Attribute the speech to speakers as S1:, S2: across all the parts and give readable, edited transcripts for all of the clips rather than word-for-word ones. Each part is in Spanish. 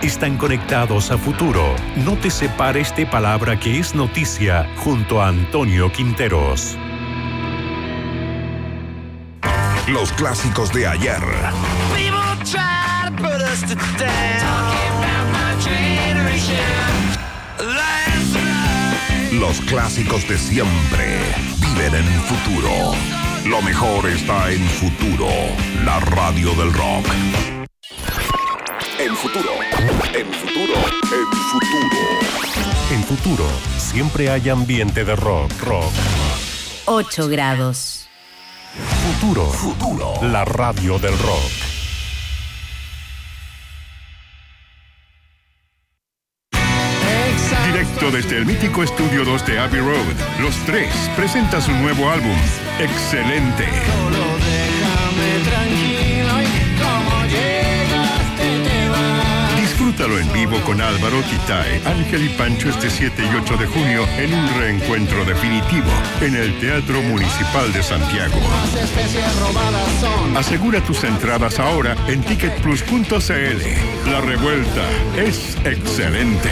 S1: están conectados a futuro. No te separes de Palabra que es Noticia junto a Antonio Quinteros.
S2: Los clásicos de ayer. Los clásicos de siempre viven en el futuro. Lo mejor está en Futuro, la radio del rock. En futuro, en futuro, en futuro.
S1: En Futuro siempre hay ambiente de rock.
S3: 8 grados.
S1: Futuro, la radio del rock.
S4: Directo desde el mítico Estudio 2 de Abbey Road, Los Tres presenta su nuevo álbum, Excelente.
S5: Solo déjame tranquilo y como llegaste te vas.
S4: Disfrútalo en vivo con Álvaro, Titae, Ángel y Pancho este 7 y 8 de junio en un reencuentro definitivo en el Teatro Municipal de Santiago.
S5: Las especies robadas son.
S4: Asegura tus entradas ahora en ticketplus.cl. La revuelta es excelente.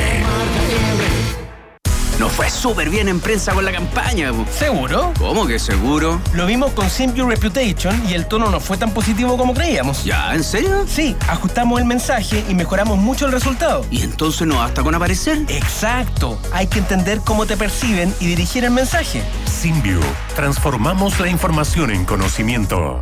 S6: Nos fue súper bien en prensa con la campaña.
S7: ¿Seguro?
S6: ¿Cómo que seguro?
S7: Lo vimos con Simp Your Reputation y el tono no fue tan positivo como creíamos.
S6: ¿Ya? ¿En serio?
S7: Sí, ajustamos el mensaje y mejoramos mucho el resultado.
S6: ¿Y entonces no basta con aparecer?
S7: Exacto. Hay que entender cómo te perciben y dirigir el mensaje.
S1: Simview, transformamos la información en conocimiento.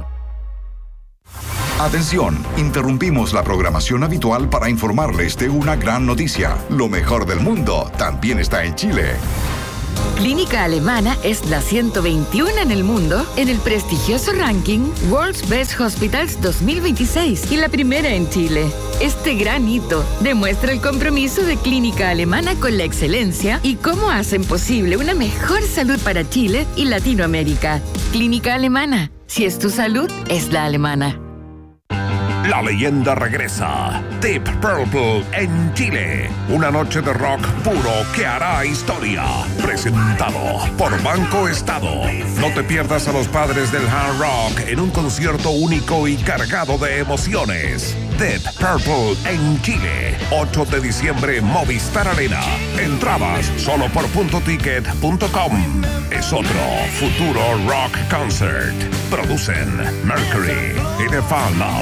S2: Atención, interrumpimos la programación habitual para informarles de una gran noticia. Lo mejor del mundo también está en Chile.
S8: Clínica Alemana es la 121 en el mundo en el prestigioso ranking World's Best Hospitals 2026 y la primera en Chile. Este gran hito demuestra el compromiso de Clínica Alemana con la excelencia y cómo hacen posible una mejor salud para Chile y Latinoamérica. Clínica Alemana. Si es tu salud, es la alemana.
S2: La leyenda regresa. Deep Purple en Chile. Una noche de rock puro que hará historia. Presentado por Banco Estado. No te pierdas a los padres del hard rock en un concierto único y cargado de emociones. Deep Purple en Chile. 8 de diciembre, Movistar Arena. Entradas solo por .ticket.com. Es otro Futuro Rock Concert. Producen Mercury y The Fan Lab.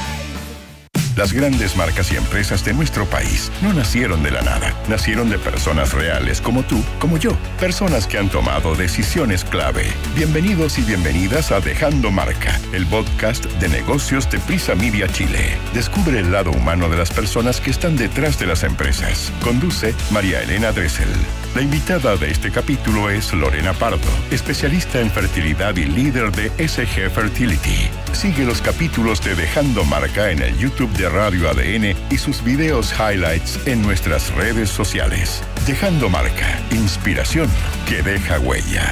S4: Las grandes marcas y empresas de nuestro país no nacieron de la nada. Nacieron de personas reales como tú, como yo. Personas que han tomado decisiones clave. Bienvenidos y bienvenidas a Dejando Marca, el podcast de negocios de Prisa Media Chile. Descubre el lado humano de las personas que están detrás de las empresas. Conduce María Elena Dressel. La invitada de este capítulo es Lorena Pardo, especialista en fertilidad y líder de SG Fertility. Sigue los capítulos de Dejando Marca en el YouTube de Radio ADN y sus videos highlights en nuestras redes sociales. Dejando Marca, inspiración que deja huella.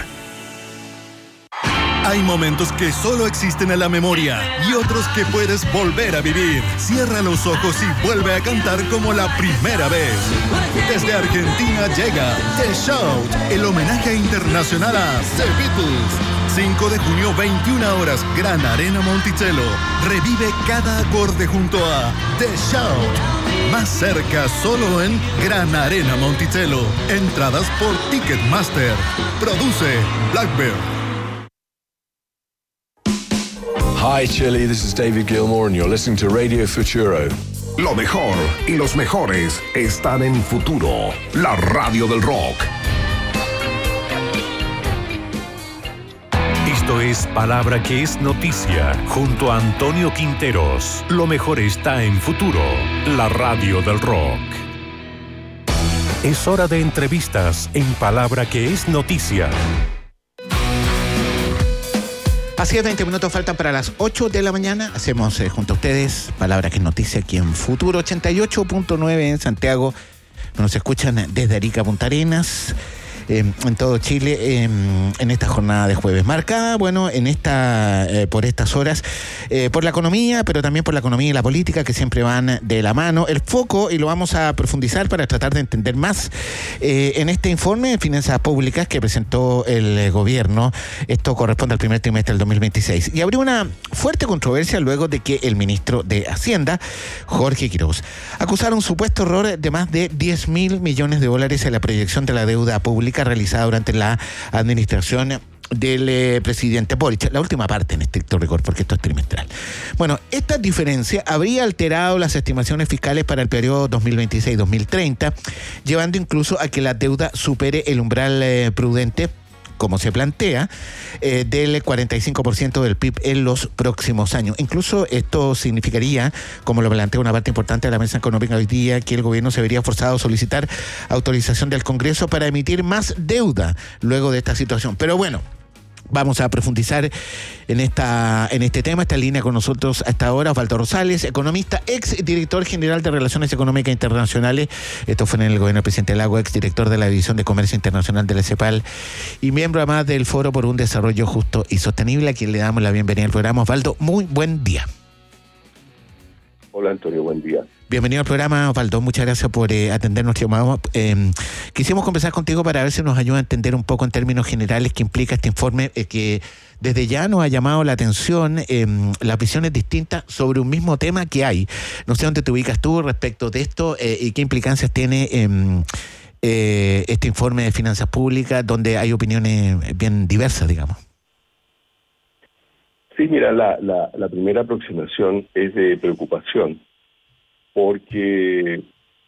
S9: Hay momentos que solo existen en la memoria y otros que puedes volver a vivir. Cierra los ojos y vuelve a cantar como la primera vez. Desde Argentina llega The Shout, el homenaje internacional a The Beatles. 5 de junio, 21 horas, Gran Arena Monticello. Revive cada acorde junto a The Shout. Más cerca, solo en Gran Arena Monticello. Entradas por Ticketmaster. Produce Blackbird.
S10: Hi Chile, this is David Gilmour and you're listening to Radio Futuro.
S2: Lo mejor y los mejores están en Futuro, la radio del rock.
S1: Esto es Palabra que es Noticia junto a Antonio Quinteros. Lo mejor está en Futuro, la radio del rock. Es hora de entrevistas en Palabra que es Noticia.
S11: Así es, 20 minutos faltan para las 8 de la mañana. Hacemos junto a ustedes Palabra que es Noticia aquí en Futuro 88.9 en Santiago. Nos escuchan desde Arica, Punta Arenas. en todo Chile en esta jornada de jueves. Marcada, bueno, por estas horas, por la economía, pero también por la economía y la política, que siempre van de la mano. El foco, y lo vamos a profundizar para tratar de entender más, en este informe de finanzas públicas que presentó el gobierno. Esto corresponde al primer trimestre del 2026. Y abrió una fuerte controversia luego de que el ministro de Hacienda, Jorge Quiroz, acusara un supuesto error de más de 10.000 millones de dólares en la proyección de la deuda pública realizada durante la administración del presidente Boric, la última parte en estricto rigor, porque esto es trimestral. Bueno, esta diferencia habría alterado las estimaciones fiscales para el periodo 2026-2030, llevando incluso a que la deuda supere el umbral prudente, como se plantea, del 45% del PIB en los próximos años. Incluso esto significaría, como lo plantea una parte importante de la mesa económica hoy día, que el gobierno se vería forzado a solicitar autorización del Congreso para emitir más deuda luego de esta situación. Pero bueno, vamos a profundizar en este tema. Está en línea con nosotros hasta ahora Osvaldo Rosales, economista, ex director general de Relaciones Económicas Internacionales. Esto fue en el gobierno del presidente Lagos, ex director de la División de Comercio Internacional de la CEPAL y miembro además del Foro por un Desarrollo Justo y Sostenible, a quien le damos la bienvenida al programa. Osvaldo, muy buen día.
S12: Hola Antonio, buen día.
S11: Bienvenido al programa, Osvaldo. Muchas gracias por atender nuestro llamado. Quisimos conversar contigo para ver si nos ayuda a entender un poco en términos generales qué implica este informe que desde ya nos ha llamado la atención las visiones distintas sobre un mismo tema que hay. No sé dónde te ubicas tú respecto de esto y qué implicancias tiene este informe de finanzas públicas, donde hay opiniones bien diversas, digamos.
S12: Sí, mira, la primera aproximación es de preocupación, porque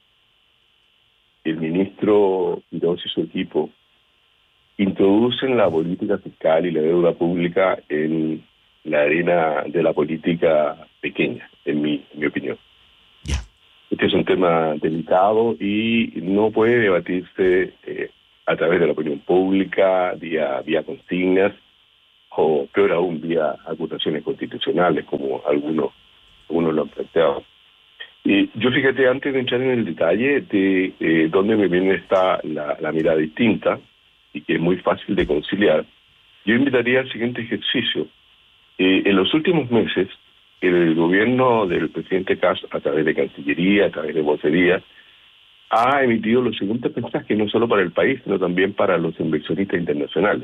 S12: el ministro Quiroz y su equipo introducen la política fiscal y la deuda pública en la arena de la política pequeña, en mi opinión.
S11: Yeah.
S12: Este es un tema delicado y no puede debatirse a través de la opinión pública, vía consignas, o peor aún, vía acusaciones constitucionales, como algunos lo han planteado. Y yo, fíjate, antes de entrar en el detalle de dónde me viene la mirada distinta, y que es muy fácil de conciliar, yo invitaría al siguiente ejercicio. En los últimos meses, el gobierno del presidente Kast, a través de Cancillería, a través de vocería, ha emitido los siguientes mensajes, no solo para el país, sino también para los inversionistas internacionales.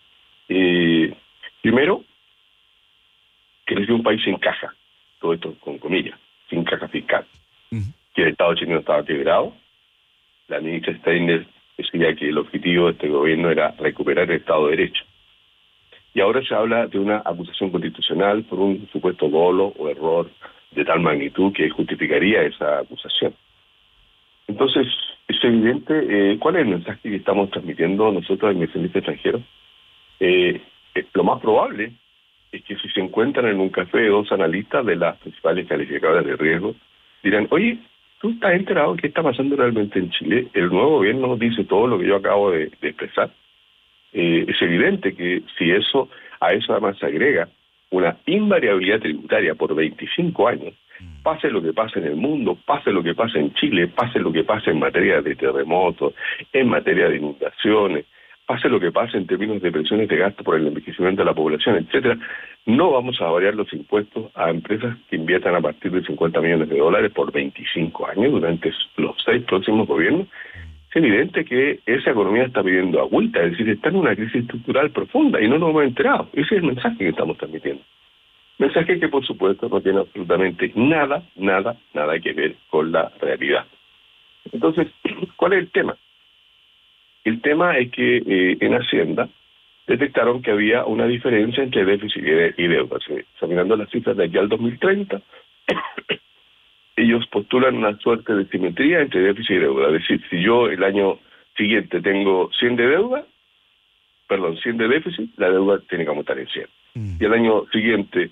S12: Primero, que es un país sin caja, todo esto con comillas, sin caja fiscal. Que el Estado chileno estaba quebrado. La ministra Steiner decía que el objetivo de este gobierno era recuperar el Estado de Derecho. Y ahora se habla de una acusación constitucional por un supuesto dolo o error de tal magnitud que justificaría esa acusación. Entonces, es evidente, ¿cuál es el mensaje que estamos transmitiendo nosotros, inversionistas extranjeros? Lo más probable es que si se encuentran en un café dos analistas de las principales calificadoras de riesgo, dirán, oye, ¿tú estás enterado de qué está pasando realmente en Chile? El nuevo gobierno dice todo lo que yo acabo de expresar. Es evidente que si a eso además se agrega una invariabilidad tributaria por 25 años, pase lo que pase en el mundo, pase lo que pase en Chile, pase lo que pase en materia de terremotos, en materia de inundaciones, pase lo que pase en términos de presiones de gasto por el envejecimiento de la población, etcétera, no vamos a variar los impuestos a empresas que inviertan a partir de 50 millones de dólares por 25 años durante los 6 próximos gobiernos. Es evidente que esa economía está pidiendo agüita, es decir, está en una crisis estructural profunda y no nos hemos enterado. Ese es el mensaje que estamos transmitiendo. Mensaje que, por supuesto, no tiene absolutamente nada que ver con la realidad. Entonces, ¿cuál es el tema? El tema es que en Hacienda detectaron que había una diferencia entre déficit y deuda. Examinando las cifras de aquí al 2030, ellos postulan una suerte de simetría entre déficit y deuda. Es decir, si yo el año siguiente tengo 100 de déficit, la deuda tiene que aumentar en 100. Y el año siguiente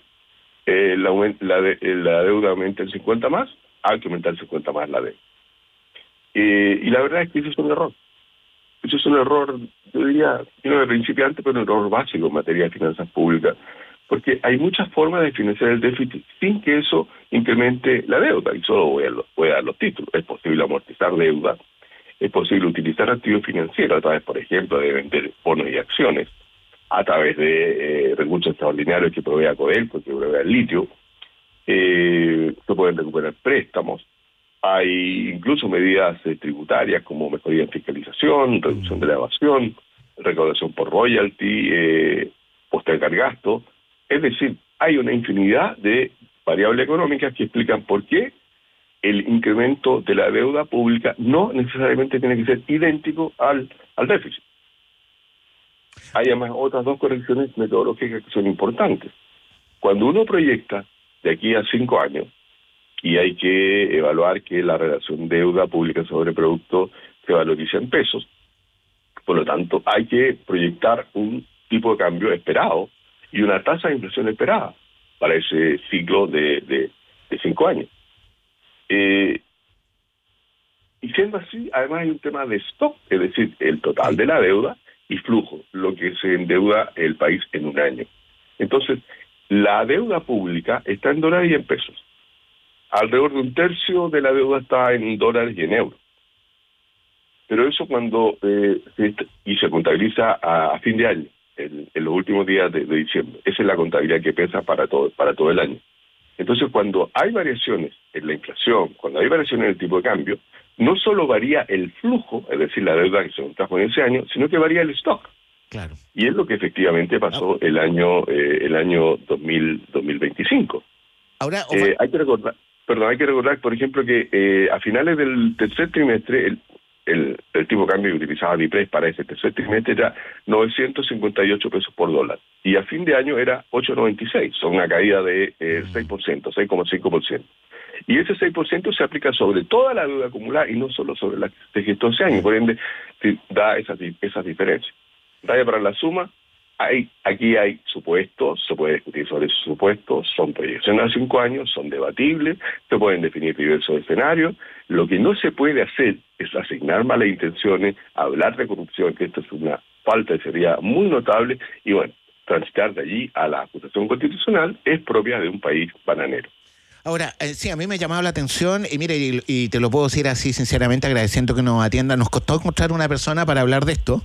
S12: la deuda aumenta en 50 más, hay que aumentar en 50 más la deuda. Y la verdad es que eso es un error. Eso es un error, yo diría, no de principiante, pero un error básico en materia de finanzas públicas, porque hay muchas formas de financiar el déficit sin que eso incremente la deuda, y solo voy a dar los títulos. Es posible amortizar deuda, es posible utilizar activos financieros a través, por ejemplo, de vender bonos y acciones, a través de recursos extraordinarios que provee Codelco, que provee el litio. Se pueden recuperar préstamos. Hay incluso medidas tributarias como mejoría en fiscalización, reducción de la evasión, recaudación por royalty, postergar gasto. Es decir, hay una infinidad de variables económicas que explican por qué el incremento de la deuda pública no necesariamente tiene que ser idéntico al déficit. Hay además otras dos correcciones metodológicas que son importantes. Cuando uno proyecta de aquí a 5 años, y hay que evaluar que la relación deuda pública sobre producto se valoriza en pesos, por lo tanto hay que proyectar un tipo de cambio esperado y una tasa de inflación esperada para ese ciclo de 5 años. Y siendo así, además hay un tema de stock, es decir, el total de la deuda y flujo, lo que se endeuda el país en un año. Entonces, la deuda pública está en dólares y en pesos. Alrededor de un tercio de la deuda está en dólares y en euros. Pero eso cuando se contabiliza a fin de año, en los últimos días de diciembre. Esa es la contabilidad que pesa para todo el año. Entonces, cuando hay variaciones en la inflación, cuando hay variaciones en el tipo de cambio, no solo varía el flujo, es decir, la deuda que se contrajo en ese año, sino que varía el stock.
S11: Claro.
S12: Y es lo que efectivamente pasó el año 2025.
S11: Ahora,
S12: hay que recordar, por ejemplo, que a finales del tercer trimestre, el tipo de cambio que utilizaba BIPRES para ese tercer trimestre era 958 pesos por dólar. Y a fin de año era 8.96, son una caída de 6%, 6,5%. Y ese 6% se aplica sobre toda la deuda acumulada y no solo sobre la que se gestó ese año. Por ende, da esas diferencias. Raya para la suma, aquí hay supuestos, se puede discutir sobre esos supuestos, son proyecciones a 5 años, son debatibles, se pueden definir diversos escenarios. Lo que no se puede hacer es asignar malas intenciones, hablar de corrupción, que esto es una falta de seriedad muy notable, y bueno, transitar de allí a la acusación constitucional es propia de un país bananero.
S11: Ahora, sí, a mí me ha llamado la atención, y mire, y te lo puedo decir así sinceramente, agradeciendo que nos atienda. Nos costó encontrar una persona para hablar de esto.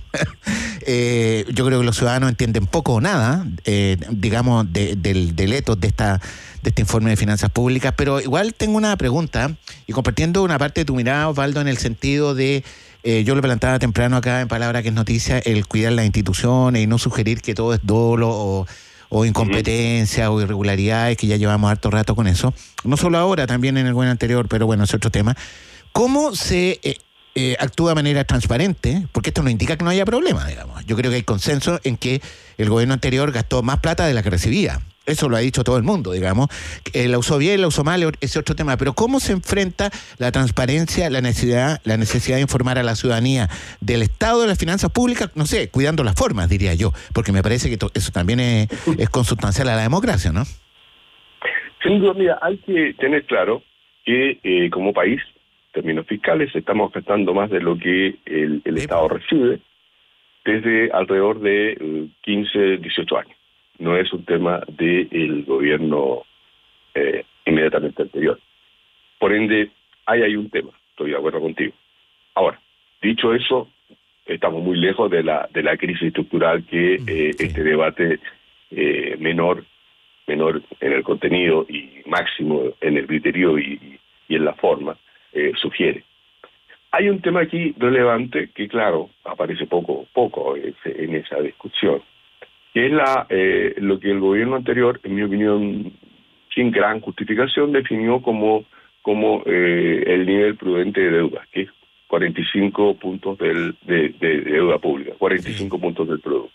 S11: Yo creo que los ciudadanos entienden poco o nada, digamos, del ethos de este informe de finanzas públicas, pero igual tengo una pregunta, y compartiendo una parte de tu mirada, Osvaldo, en el sentido de, yo lo plantaba temprano acá en Palabra que es Noticia, el cuidar las instituciones y no sugerir que todo es dolo o incompetencia o irregularidades, que ya llevamos harto rato con eso. No solo ahora, también en el gobierno anterior, pero bueno, es otro tema. ¿Cómo se actúa de manera transparente? Porque esto no indica que no haya problema, digamos. Yo creo que hay consenso en que el gobierno anterior gastó más plata de la que recibía. Eso lo ha dicho todo el mundo, digamos. La usó bien, la usó mal, ese otro tema. Pero ¿cómo se enfrenta la transparencia, la necesidad de informar a la ciudadanía del estado de las finanzas públicas? No sé, cuidando las formas, diría yo. Porque me parece que eso también es consubstancial a la democracia, ¿no?
S12: Sin duda, mira, hay que tener claro que como país, en términos fiscales, estamos gastando más de lo que el Estado recibe desde alrededor de 15, 18 años. No es un tema del gobierno inmediatamente anterior. Por ende, ahí hay un tema, estoy de acuerdo contigo. Ahora, dicho eso, estamos muy lejos de la crisis estructural que este debate menor en el contenido y máximo en el criterio y en la forma sugiere. Hay un tema aquí relevante que, claro, aparece poco en esa discusión, que es lo que el gobierno anterior, en mi opinión, sin gran justificación, definió como el nivel prudente de deuda, que es 45 puntos de deuda pública, 45 puntos del producto.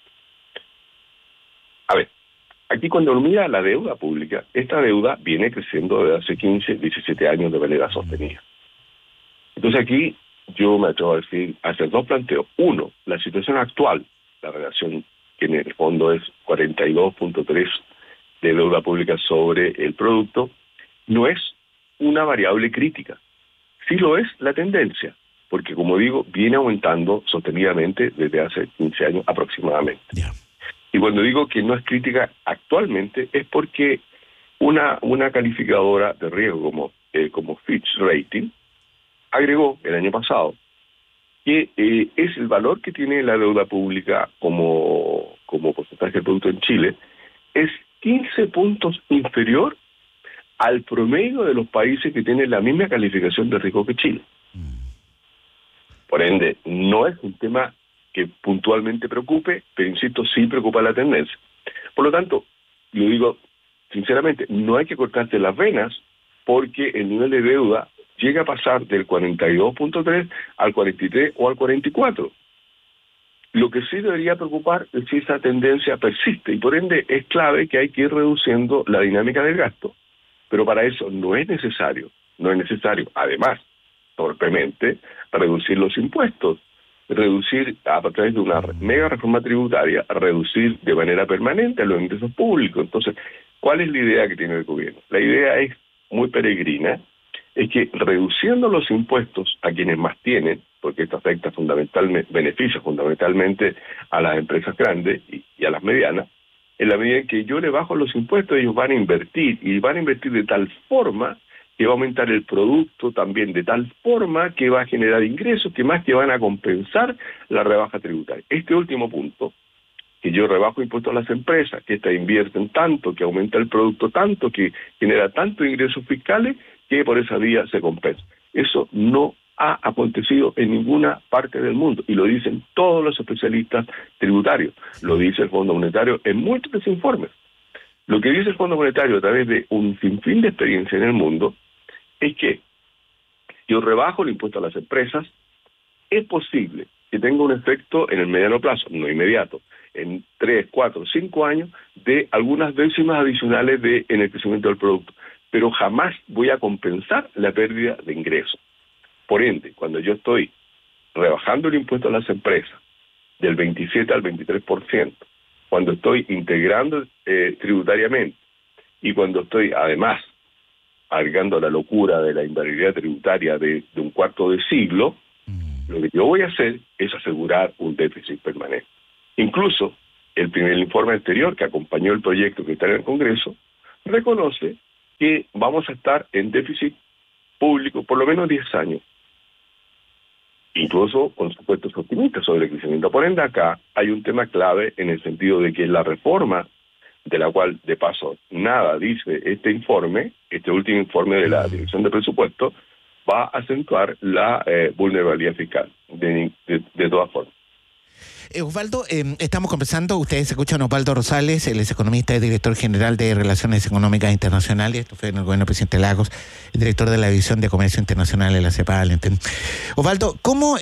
S12: A ver, aquí cuando uno mira la deuda pública, esta deuda viene creciendo desde hace 15, 17 años de manera sostenida. Entonces aquí yo me atrevo a hacer dos planteos. Uno, la situación actual, la relación que en el fondo es 42.3 de deuda pública sobre el producto, no es una variable crítica. Sí lo es la tendencia, porque como digo, viene aumentando sostenidamente desde hace 15 años aproximadamente.
S11: Yeah.
S12: Y cuando digo que no es crítica actualmente, es porque una calificadora de riesgo como Fitch Rating agregó el año pasado que es el valor que tiene la deuda pública como porcentaje del producto en Chile, es 15 puntos inferior al promedio de los países que tienen la misma calificación de riesgo que Chile. Por ende, no es un tema que puntualmente preocupe, pero insisto, sí preocupa la tendencia. Por lo tanto, lo digo sinceramente, no hay que cortarse las venas porque el nivel de deuda llega a pasar del 42.3 al 43 o al 44. Lo que sí debería preocupar es si esa tendencia persiste y por ende es clave que hay que ir reduciendo la dinámica del gasto. Pero para eso no es necesario, además, torpemente, reducir los impuestos, reducir a través de una mega reforma tributaria, reducir de manera permanente los ingresos públicos. Entonces, ¿cuál es la idea que tiene el gobierno? La idea es muy peregrina, es que reduciendo los impuestos a quienes más tienen, porque esto afecta beneficia fundamentalmente a las empresas grandes y a las medianas, en la medida en que yo le bajo los impuestos, ellos van a invertir, y van a invertir de tal forma que va a aumentar el producto también, de tal forma que va a generar ingresos que van a compensar la rebaja tributaria. Este último punto, que yo rebajo impuestos a las empresas, que estas invierten tanto, que aumenta el producto tanto, que genera tantos ingresos fiscales, que por esa vía se compensa. Eso no ha acontecido en ninguna parte del mundo, y lo dicen todos los especialistas tributarios, lo dice el Fondo Monetario en múltiples informes. Lo que dice el Fondo Monetario a través de un sinfín de experiencia en el mundo es que yo rebajo el impuesto a las empresas, es posible que tenga un efecto en el mediano plazo, no inmediato, en 3, 4, 5 años, de algunas décimas adicionales en el crecimiento del producto, pero jamás voy a compensar la pérdida de ingresos. Por ende, cuando yo estoy rebajando el impuesto a las empresas del 27 al 23%, cuando estoy integrando tributariamente y cuando estoy además agregando la locura de la invariabilidad tributaria de un cuarto de siglo, lo que yo voy a hacer es asegurar un déficit permanente. Incluso el primer informe anterior que acompañó el proyecto que está en el Congreso reconoce que vamos a estar en déficit público por lo menos 10 años. Incluso con supuestos optimistas sobre el crecimiento. Por ende, acá hay un tema clave en el sentido de que la reforma, de la cual de paso nada dice este último informe de la Dirección de Presupuesto, va a acentuar la vulnerabilidad fiscal de todas formas.
S11: Osvaldo, estamos conversando, ustedes escuchan a Osvaldo Rosales, él es economista y director general de Relaciones Económicas Internacionales, esto fue en el gobierno del presidente Lagos, el director de la División de Comercio Internacional de la CEPAL. Osvaldo, ¿cómo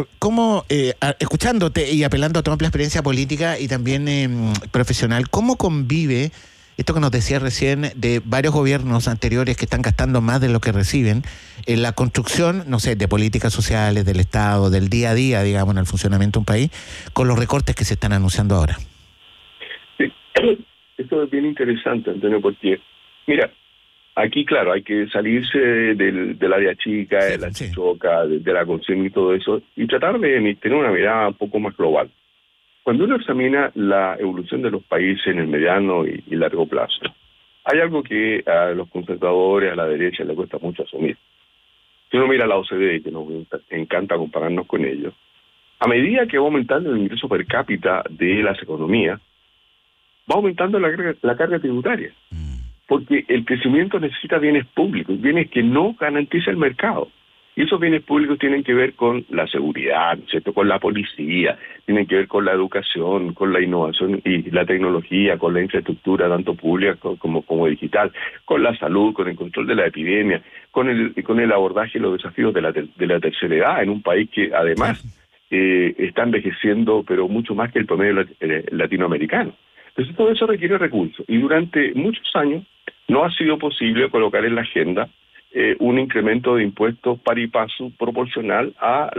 S11: escuchándote y apelando a tu amplia experiencia política y también profesional, cómo convive esto que nos decía recién de varios gobiernos anteriores que están gastando más de lo que reciben en la construcción, no sé, de políticas sociales, del Estado, del día a día, digamos, en el funcionamiento de un país, con los recortes que se están anunciando ahora?
S12: Sí, esto es bien interesante, Antonio, porque, mira, aquí, claro, hay que salirse del área chica, de la chichoca, de la conciencia y todo eso, y tratar de tener una mirada un poco más global. Cuando uno examina la evolución de los países en el mediano y largo plazo, hay algo que a los conservadores, a la derecha, les cuesta mucho asumir. Si uno mira la OCDE, que nos encanta compararnos con ellos, a medida que va aumentando el ingreso per cápita de las economías, va aumentando la carga tributaria. Porque el crecimiento necesita bienes públicos, bienes que no garantiza el mercado. Y esos bienes públicos tienen que ver con la seguridad, ¿cierto? Con la policía, tienen que ver con la educación, con la innovación y la tecnología, con la infraestructura, tanto pública como digital, con la salud, con el control de la epidemia, con el abordaje y los desafíos de la tercera edad, en un país que además está envejeciendo, pero mucho más que el promedio latinoamericano. Entonces todo eso requiere recursos, y durante muchos años no ha sido posible colocar en la agenda un incremento de impuestos par y paso proporcional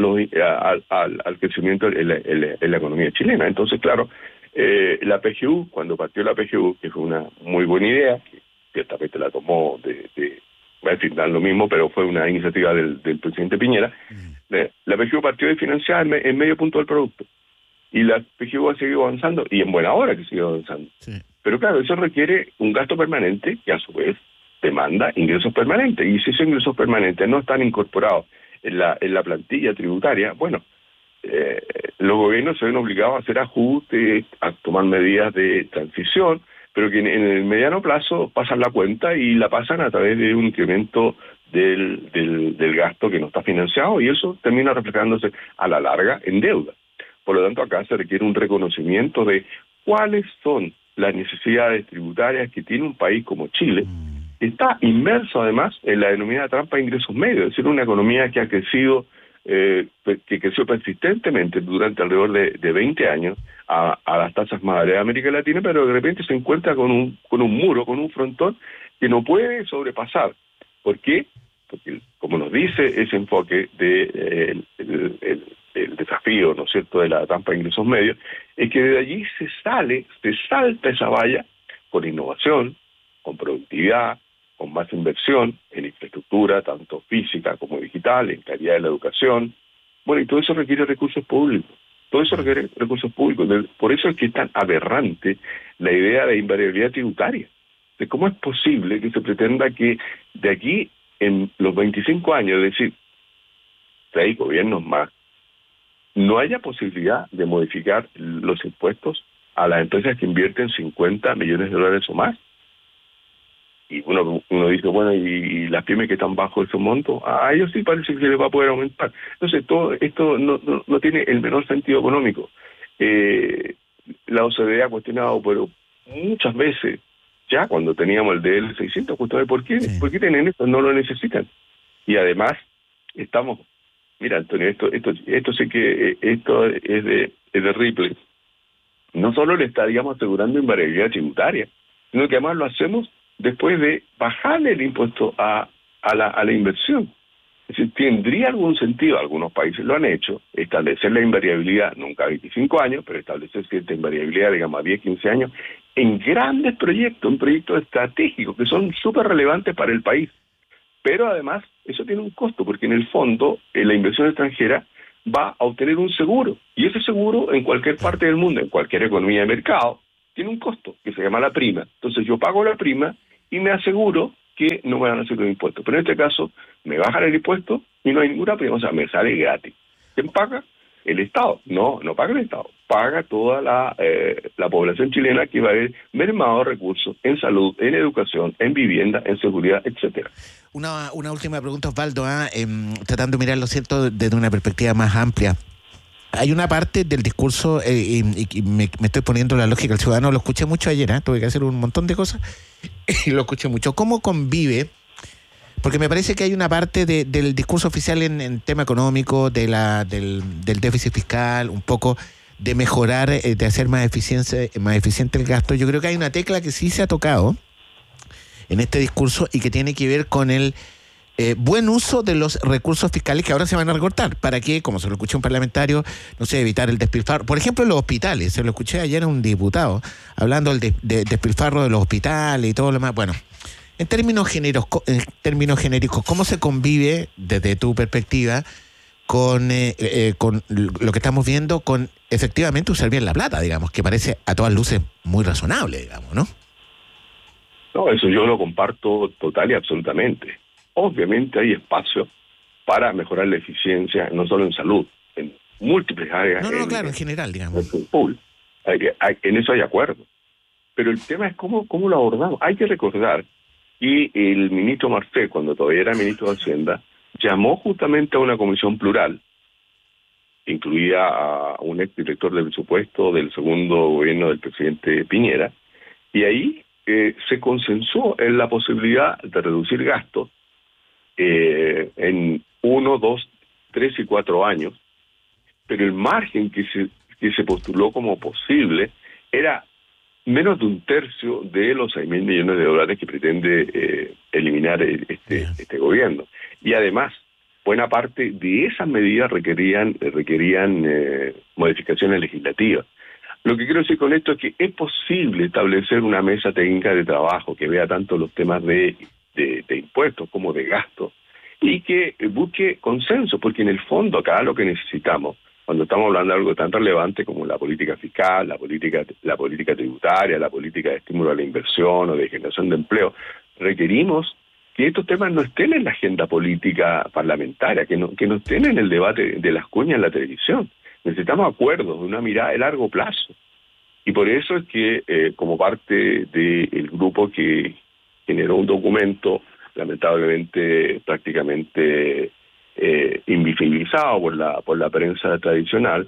S12: al crecimiento en la economía chilena. Entonces, claro, la PGU, cuando partió la PGU, que fue una muy buena idea, que ciertamente la tomó va a decir, da lo mismo, pero fue una iniciativa del presidente Piñera, la PGU partió de financiar en medio punto del producto. Y la PGU ha seguido avanzando, y en buena hora que sigue avanzando. Sí. Pero claro, eso requiere un gasto permanente que a su vez demanda ingresos permanentes, y si esos ingresos permanentes no están incorporados en la plantilla tributaria, bueno, los gobiernos se ven obligados a hacer ajustes, a tomar medidas de transición, pero que en el mediano plazo pasan la cuenta y la pasan a través de un incremento del gasto que no está financiado, y eso termina reflejándose a la larga en deuda. Por lo tanto, acá se requiere un reconocimiento de cuáles son las necesidades tributarias que tiene un país como Chile. Está inmerso además en la denominada trampa de ingresos medios, es decir, una economía que ha crecido, que creció persistentemente durante alrededor de 20 años a las tasas más altas de América Latina, pero de repente se encuentra con un muro, con un frontón que no puede sobrepasar. ¿Por qué? Porque, como nos dice ese enfoque de el desafío, ¿no es cierto?, de la trampa de ingresos medios, es que de allí se salta esa valla con innovación, con productividad, con más inversión en infraestructura, tanto física como digital, en calidad de la educación. Bueno, y todo eso requiere recursos públicos. Todo eso requiere recursos públicos. Por eso es que es tan aberrante la idea de invariabilidad tributaria. De cómo es posible que se pretenda que de aquí en los 25 años, es decir, 6 gobiernos más, no haya posibilidad de modificar los impuestos a las empresas que invierten 50 millones de dólares o más. Y uno dice, bueno, ¿y las pymes que están bajo ese monto? A ellos sí parece que se les va a poder aumentar. Entonces, todo esto no tiene el menor sentido económico. La OCDE ha cuestionado, pero muchas veces, ya cuando teníamos el DL 600, justamente, ¿por qué tienen esto? No lo necesitan. Y además, estamos... Mira, Antonio, esto sí que esto es de Ripley. No solo le estaríamos asegurando invariabilidad tributaria, sino que además lo hacemos después de bajarle el impuesto a la inversión. Es decir, tendría algún sentido, algunos países lo han hecho, establecer la invariabilidad, nunca a 25 años, pero establecer cierta invariabilidad, digamos, a 10, 15 años, en grandes proyectos, en proyectos estratégicos que son súper relevantes para el país. Pero además, eso tiene un costo, porque en el fondo, la inversión extranjera va a obtener un seguro. Y ese seguro, en cualquier parte del mundo, en cualquier economía de mercado, tiene un costo, que se llama la prima. Entonces yo pago la prima y me aseguro que no me van a hacer los impuestos. Pero en este caso, me bajan el impuesto y no hay ninguna prima, o sea, me sale gratis. ¿Quién paga? El Estado. No paga el Estado. Paga toda la población chilena que va a haber mermado recursos en salud, en educación, en vivienda, en seguridad, etcétera.
S11: Una última pregunta, Osvaldo, tratando de mirarlo, ¿cierto?, desde una perspectiva más amplia. Hay una parte del discurso, y me estoy poniendo la lógica del ciudadano, lo escuché mucho ayer, tuve que hacer un montón de cosas, y lo escuché mucho. ¿Cómo convive? Porque me parece que hay una parte del discurso oficial en tema económico, del déficit fiscal, un poco de mejorar, de hacer más eficiente el gasto. Yo creo que hay una tecla que sí se ha tocado en este discurso y que tiene que ver con el buen uso de los recursos fiscales que ahora se van a recortar. ¿Para qué? Como se lo escuché a un parlamentario, no sé, evitar el despilfarro. Por ejemplo, en los hospitales, se lo escuché ayer a un diputado hablando del despilfarro de los hospitales y todo lo demás. Bueno, en términos genéricos, ¿cómo se convive desde tu perspectiva con lo que estamos viendo, con efectivamente usar bien la plata, digamos, que parece a todas luces muy razonable, digamos, ¿no?
S12: No, eso yo lo comparto total y absolutamente. Obviamente hay espacio para mejorar la eficiencia, no solo en salud, en múltiples áreas.
S11: Claro, en general, digamos.
S12: En eso hay acuerdo. Pero el tema es cómo lo abordamos. Hay que recordar que el ministro Marcel, cuando todavía era ministro de Hacienda, llamó justamente a una comisión plural, que incluía a un exdirector de presupuesto del segundo gobierno del presidente Piñera, y ahí se consensuó en la posibilidad de reducir gastos en 1, 2, 3 y 4 años, pero el margen que se postuló como posible era menos de un tercio de los 6.000 millones de dólares que pretende eliminar este gobierno. Y además, buena parte de esas medidas requerían modificaciones legislativas. Lo que quiero decir con esto es que es posible establecer una mesa técnica de trabajo que vea tanto los temas de impuestos como de gastos y que busque consenso, porque en el fondo acá lo que necesitamos, cuando estamos hablando de algo tan relevante como la política fiscal, la política tributaria, la política de estímulo a la inversión o de generación de empleo, requerimos que estos temas no estén en la agenda política parlamentaria, que no estén en el debate de las cuñas en la televisión. necesitamos acuerdos, una mirada de largo plazo. Y por eso es que, como parte del grupo que generó un documento, lamentablemente prácticamente invisibilizado por la prensa tradicional,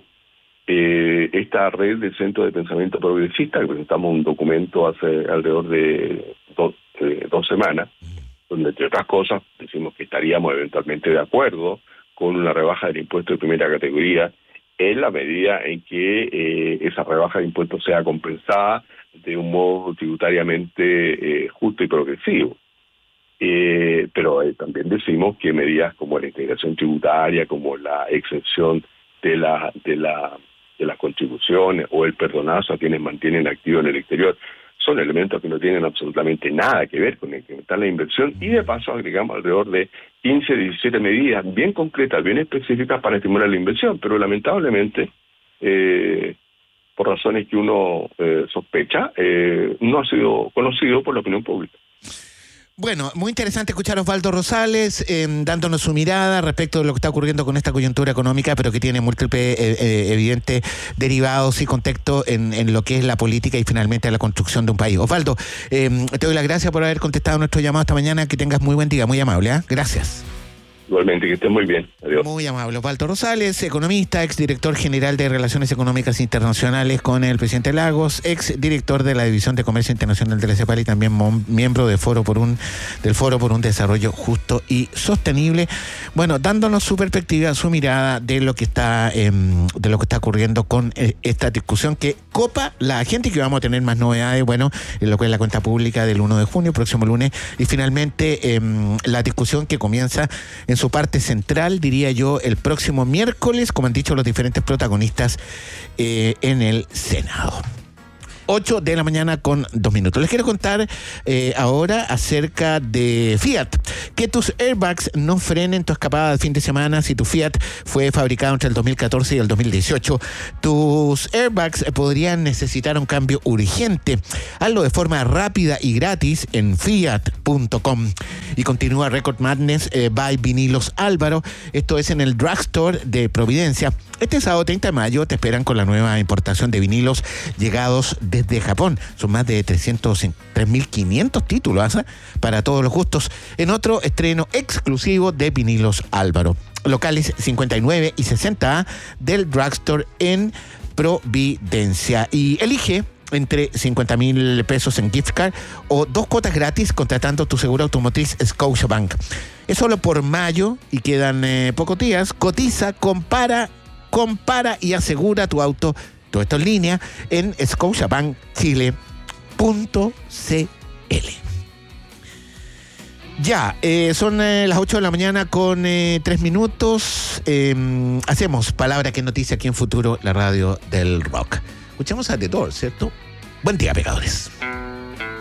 S12: esta red del Centro de Pensamiento Progresista, que presentamos un documento hace alrededor de 2 semanas, donde entre otras cosas decimos que estaríamos eventualmente de acuerdo con una rebaja del impuesto de primera categoría en la medida en que esa rebaja de impuestos sea compensada de un modo tributariamente justo y progresivo. Pero también decimos que medidas como la integración tributaria, como la exención de las contribuciones o el perdonazo a quienes mantienen activos en el exterior, son elementos que no tienen absolutamente nada que ver con incrementar la inversión, y de paso agregamos alrededor de 15, 17 medidas bien concretas, bien específicas para estimular la inversión, pero lamentablemente, por razones que uno sospecha, no ha sido conocido por la opinión pública.
S11: Bueno, muy interesante escuchar a Osvaldo Rosales dándonos su mirada respecto de lo que está ocurriendo con esta coyuntura económica, pero que tiene múltiples evidentes derivados y contexto en lo que es la política y finalmente la construcción de un país. Osvaldo, te doy las gracias por haber contestado nuestro llamado esta mañana. Que tengas muy buen día, muy amable. Gracias.
S12: Igualmente, que estés muy bien. Adiós.
S11: Muy amable. Osvaldo Rosales, economista, exdirector general de Relaciones Económicas Internacionales con el presidente Lagos, exdirector de la División de Comercio Internacional de la CEPAL y también miembro del Foro por un Desarrollo Justo y Sostenible. Bueno, dándonos su perspectiva, su mirada de lo que está ocurriendo con esta discusión que copa la gente, y que vamos a tener más novedades, bueno, en lo que es la cuenta pública del 1 de junio, próximo lunes, y finalmente la discusión que comienza en su parte central, diría yo, el próximo miércoles, como han dicho los diferentes protagonistas en el Senado. 8 de la mañana con 2 minutos. Les quiero contar ahora acerca de Fiat. Que tus airbags no frenen tu escapada de fin de semana. Si tu Fiat fue fabricado entre el 2014 y el 2018, tus airbags podrían necesitar un cambio urgente. Hazlo de forma rápida y gratis en fiat.com. Y continúa Record Madness by Vinilos Álvaro. Esto es en el Drugstore de Providencia. Este sábado 30 de mayo te esperan con la nueva importación de vinilos llegados desde Japón. Son más de 3.500 títulos para todos los gustos, en otro estreno exclusivo de Vinilos Álvaro. Locales 59 y 60A del Drugstore en Providencia. Y elige entre 50,000 pesos en gift card o 2 cuotas gratis contratando tu seguro automotriz Scotiabank. Es solo por mayo y quedan pocos días. Cotiza, compara y asegura tu auto. Todo esto en línea en scotiabankchile.cl. Ya, son las 8 de la mañana con 3 minutos. Hacemos Palabra que Noticia aquí en Futuro, la radio del rock. Escuchamos a The Doors, ¿cierto? Buen día, pecadores.